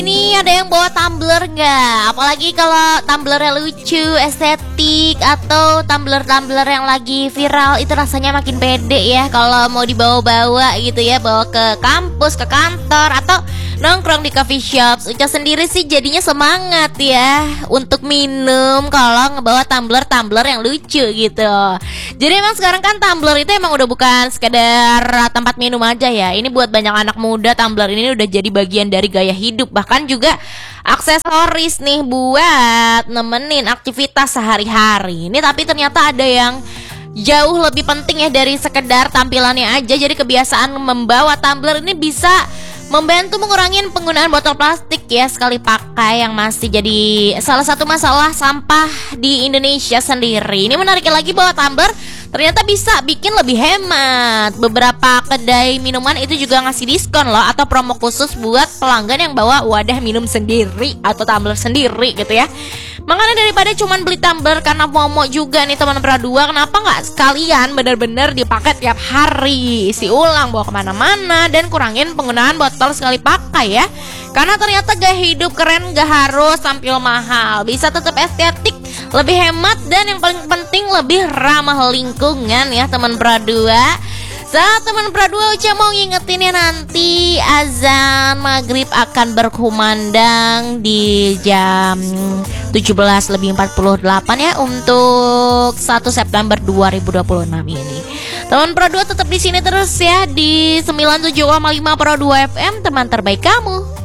Ini ada yang bawa tumbler nggak? Apalagi kalau tumblernya lucu, estetik, atau tumbler-tumbler yang lagi viral, itu rasanya makin pede ya kalau mau dibawa-bawa gitu ya, bawa ke kampus, ke kantor, atau nongkrong di coffee shop. Uca sendiri sih jadinya semangat ya untuk minum kalau ngebawa tumbler-tumbler yang lucu gitu. Jadi emang sekarang kan tumbler itu emang udah bukan sekedar tempat minum aja ya. Ini buat banyak anak muda, tumbler ini udah jadi bagian dari gaya hidup, bahkan juga aksesoris nih buat nemenin aktivitas sehari-hari. Ini tapi ternyata ada yang jauh lebih penting ya dari sekedar tampilannya aja. Jadi kebiasaan membawa tumbler ini bisa membantu mengurangi penggunaan botol plastik ya sekali pakai yang masih jadi salah satu masalah sampah di Indonesia sendiri. Ini menariknya lagi bahwa tumbler ternyata bisa bikin lebih hemat. Beberapa kedai minuman itu juga ngasih diskon loh atau promo khusus buat pelanggan yang bawa wadah minum sendiri atau tumbler sendiri gitu ya. Makanya daripada cuman beli tumbler karena FOMO juga nih teman Pradua, kenapa nggak sekalian bener-bener dipakai tiap hari, isi ulang, bawa kemana-mana, dan kurangin penggunaan botol sekali pakai ya. Karena ternyata gaya hidup keren gak harus tampil mahal, bisa tetap estetik, lebih hemat, dan yang paling penting lebih ramah lingkungan ya teman Pradua. Saat teman Pradua Uca mau ngingetin ya, nanti azan maghrib akan berkumandang di jam 17:48 ya untuk 1 September 2026 ini. Teman Pradua tetap di sini terus ya di 97,5 Pro 2 FM, teman terbaik kamu.